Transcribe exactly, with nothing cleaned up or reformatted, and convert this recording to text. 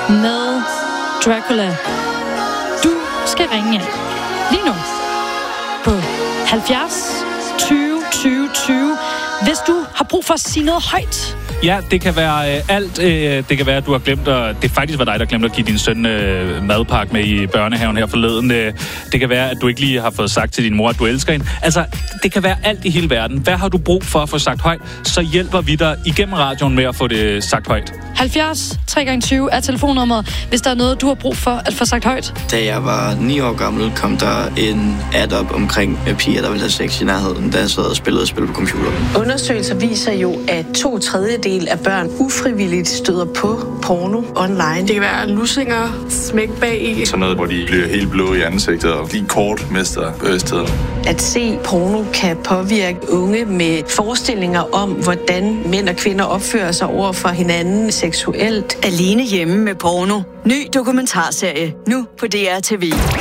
med Dracula. Du skal ringe ind lige nu på halvfjerds tyve tyve tyve, hvis du har brug for at sige noget højt. Ja, det kan være øh, alt. Øh, det kan være, at du har glemt at... Det faktisk var dig, der glemte at give din søn øh, madpakke med i børnehaven her forleden. Øh, det kan være, at du ikke lige har fået sagt til din mor, at du elsker hende. Altså, det kan være alt i hele verden. Hvad har du brug for at få sagt højt? Så hjælper vi dig igennem radioen med at få det sagt højt. halvfjerds tre gange tyve er telefonnummeret, hvis der er noget, du har brug for at få sagt højt. Da jeg var ni år gammel, kom der en ad op omkring piger, der ville have sex i nærheden, da jeg sad og spillede spil på computeren. Undersøgelser viser jo, at to tredjedel af børn ufrivilligt støder på porno online. Det kan være lussinger, smæk bag i. Sådan noget, hvor de bliver helt blå i ansigtet og lige kort mister bevidstheden. At se porno kan påvirke unge med forestillinger om, hvordan mænd og kvinder opfører sig over for hinanden seksuelt. Alene hjemme med porno. Ny dokumentarserie nu på D R T V.